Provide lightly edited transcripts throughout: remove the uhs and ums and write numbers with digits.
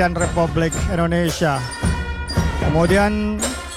Republik Indonesia. Kemudian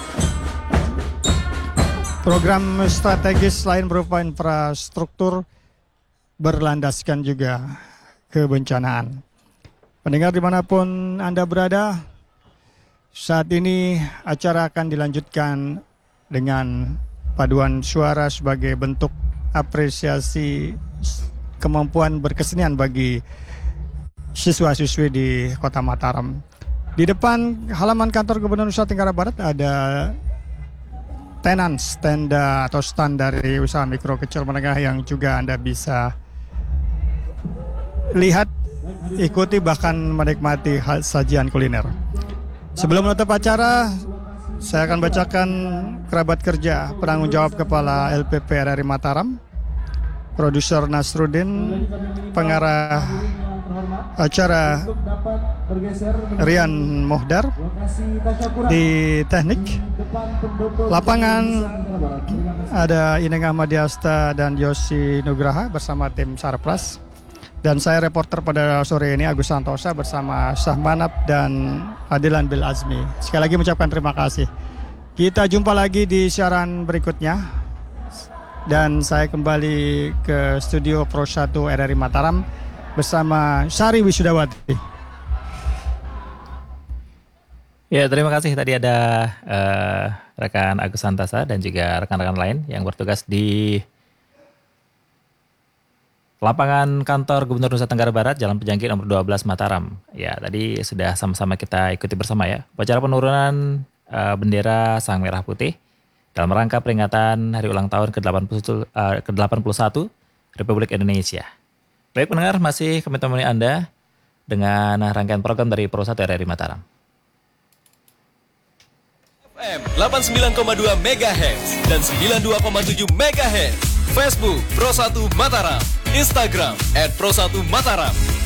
program strategis lain berupa infrastruktur berlandaskan juga kebencanaan. Pendengar dimanapun Anda berada, saat ini acara akan dilanjutkan dengan paduan suara sebagai bentuk apresiasi kemampuan berkesenian bagi siswa-siswi di Kota Mataram. Di depan halaman kantor Gubernur Nusa Tenggara Barat ada tenan tenda atau stand dari usaha mikro kecil menengah yang juga Anda bisa lihat, ikuti, bahkan menikmati sajian kuliner. Sebelum menutup acara, saya akan bacakan kerabat kerja penanggung jawab Kepala LPP RRI Mataram, Produser Nasruddin, pengarah acara Rian Mohdar, di teknik lapangan ada Ineng Ahmadiasta dan Yosi Nugraha bersama tim Sarpras, dan saya reporter pada sore ini Agus Santosa bersama Syahmanap dan Adilan Bil Azmi. Sekali lagi mengucapkan terima kasih. Kita jumpa lagi di siaran berikutnya. Dan saya kembali ke studio Pro 1 RRI Mataram bersama Sari Wisudawati. Ya, terima kasih. Tadi ada rekan Agus Santasa dan juga rekan-rekan lain yang bertugas di lapangan kantor Gubernur Nusa Tenggara Barat, Jalan Pejangkit nomor 12 Mataram. Ya, tadi sudah sama-sama kita ikuti bersama ya. Upacara penurunan bendera Sang Merah Putih dalam rangka peringatan Hari Ulang Tahun ke-81 Republik Indonesia. Baik pendengar, masih kami temani Anda dengan rangkaian program dari Pro 1 RRI Mataram. FM 89,2 MHz dan 92,7 MHz. Facebook Pro 1 Mataram. Instagram @Pro1 Mataram.